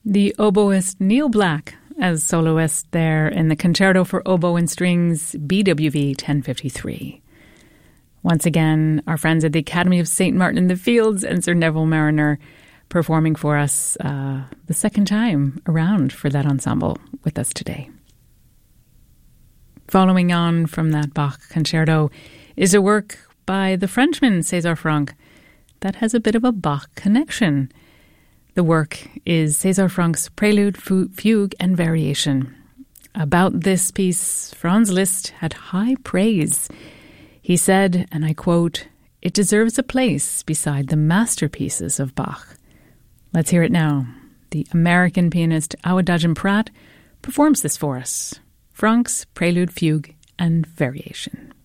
The oboist Neil Black as soloist there in the Concerto for Oboe and Strings, BWV 1053. Once again, our friends at the Academy of St. Martin in the Fields and Sir Neville Marriner performing for us the second time around for that ensemble with us today. Following on from that Bach concerto is a work by the Frenchman César Franck that has a bit of a Bach connection. The work is César Franck's Prelude, Fugue and Variation. About this piece, Franz Liszt had high praise. He said, and I quote, "It deserves a place beside the masterpieces of Bach." Let's hear it now. The American pianist Awadagin Pratt performs this for us. Franck's Prelude, Fugue and Variation.